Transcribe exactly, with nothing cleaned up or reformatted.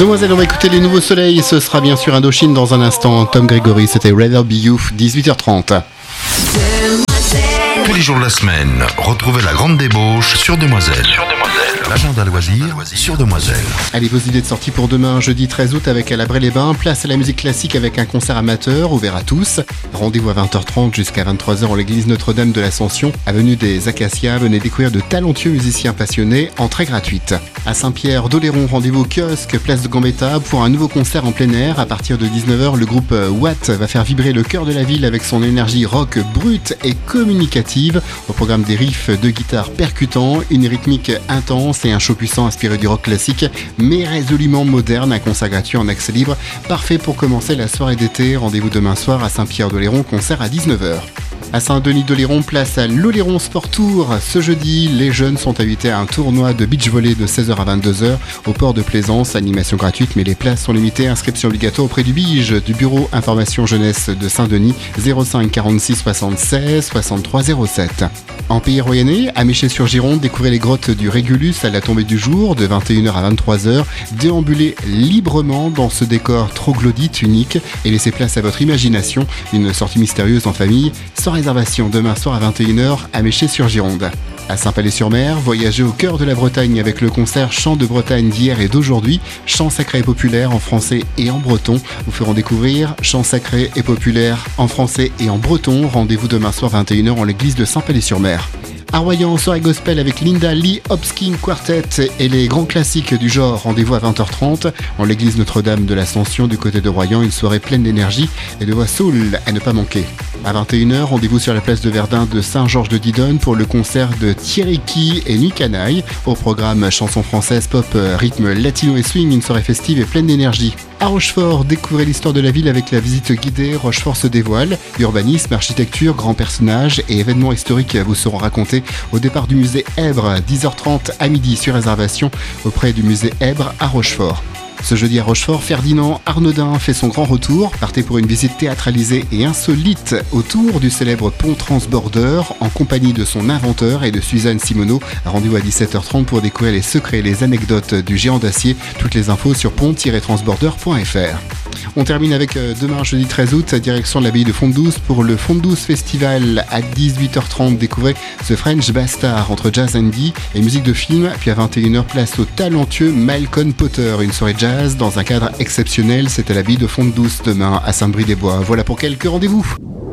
Demoiselle, on va écouter les nouveaux soleils. Ce sera bien sûr Indochine dans un instant. Tom Gregory, c'était Rather Be You, dix-huit heures trente. Tous les jours de la semaine, retrouvez la grande débauche sur Demoiselle. Sur Demoiselle. L'agenda loisir sur Demoiselle. Allez, vos idées de sortie pour demain, jeudi treize août avec à la Bray-les-Bains. Place à la musique classique avec un concert amateur ouvert à tous. Rendez-vous à vingt heures trente jusqu'à vingt-trois heures en l'église Notre-Dame de l'Ascension, avenue des Acacias. Venez découvrir de talentueux musiciens passionnés, entrée gratuite. À Saint-Pierre-d'Oléron, rendez-vous au kiosque, place de Gambetta pour un nouveau concert en plein air. À partir de dix-neuf heures, le groupe Watt va faire vibrer le cœur de la ville avec son énergie rock brute et communicative. Au programme des riffs de guitare percutants, une rythmique intense et un show puissant inspiré du rock classique, mais résolument moderne. Un concert gratuit en accès libre, parfait pour commencer la soirée d'été. Rendez-vous demain soir à Saint-Pierre-d'Oléron, concert à dix-neuf heures. À Saint-Denis-d'Oléron, place à l'Oléron Sport Tour. Ce jeudi, les jeunes sont invités à un tournoi de beach volley de seize heures à vingt-deux heures au port de Plaisance. Animation gratuite, mais les places sont limitées. Inscription obligatoire auprès du B I G, du Bureau Information Jeunesse de Saint-Denis, zéro cinq quarante-six soixante-seize soixante-trois zéro sept. En Pays Royannais, à Méché-sur-Gironde, découvrez les grottes du Régulus à la tombée du jour de vingt et une heures à vingt-trois heures. Déambulez librement dans ce décor troglodyte unique et laissez place à votre imagination. Une sortie mystérieuse en famille, sans réservation, demain soir à vingt et une heures à Méché-sur-Gironde. À Saint-Palais-sur-Mer, voyagez au cœur de la Bretagne avec le concert Chants de Bretagne d'hier et d'aujourd'hui. Chants sacrés et populaires en français et en breton vous feront découvrir chants sacrés et populaires en français et en breton. Rendez-vous demain soir vingt et une heures en l'église de Saint-Palais-sur-Mer. À Royan, soirée gospel avec Linda Lee Hopkins Quartet et les grands classiques du genre. Rendez-vous à vingt heures trente en l'église Notre-Dame de l'Ascension du côté de Royan. Une soirée pleine d'énergie et de voix soul à ne pas manquer. À vingt et une heures, rendez-vous sur la place de Verdun de Saint-Georges-de-Didonne pour le concert de Thierry Key et Nuit Canaille. Au programme chansons françaises, pop, rythme latino et swing, une soirée festive et pleine d'énergie. À Rochefort, découvrez l'histoire de la ville avec la visite guidée. Rochefort se dévoile. Urbanisme, architecture, grands personnages et événements historiques vous seront racontés au départ du musée Èbre, dix heures trente à midi sur réservation auprès du musée Èbre à Rochefort. Ce jeudi à Rochefort, Ferdinand Arnaudin fait son grand retour. Partez pour une visite théâtralisée et insolite autour du célèbre pont Transborder en compagnie de son inventeur et de Suzanne Simoneau. Rendez-vous à dix-sept heures trente pour découvrir les secrets et les anecdotes du géant d'acier. Toutes les infos sur pont tiret transborder point f r. On termine avec euh, demain, jeudi treize août, direction de l'abbaye de Fontdouce pour le Fontdouce Festival à dix-huit heures trente. Découvrez ce French Bastard entre jazz indie et musique de film. Puis à vingt et une heures, place au talentueux Malcolm Potter. Une soirée jazz dans un cadre exceptionnel. C'est à l'abbaye de Fontdouce demain à Saint-Brie-des-Bois. Voilà pour quelques rendez-vous.